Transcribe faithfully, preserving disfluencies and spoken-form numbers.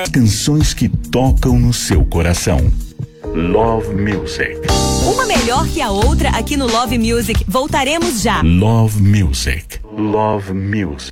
canções que tocam no seu coração. Love Music. Uma melhor que a outra aqui no Love Music. Voltaremos já. Love Music. Love Music.